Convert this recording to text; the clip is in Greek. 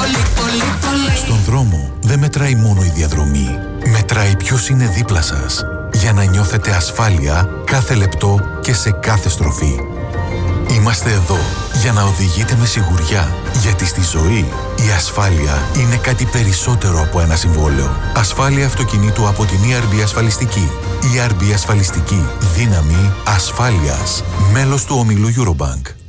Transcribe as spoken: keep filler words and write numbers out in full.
πολύ, πολύ, πολύ. Στον δρόμο δεν μετράει μόνο η διαδρομή. Μετράει ποιος είναι δίπλα σας. Για να νιώθετε ασφάλεια κάθε λεπτό και σε κάθε στροφή. Είμαστε εδώ για να οδηγείτε με σιγουριά. Γιατί στη ζωή η ασφάλεια είναι κάτι περισσότερο από ένα συμβόλαιο. Ασφάλεια αυτοκινήτου από την ι αρ μπι Ασφαλιστική. ι αρ μπι Ασφαλιστική. Δύναμη ασφάλειας. Μέλος του ομίλου Eurobank.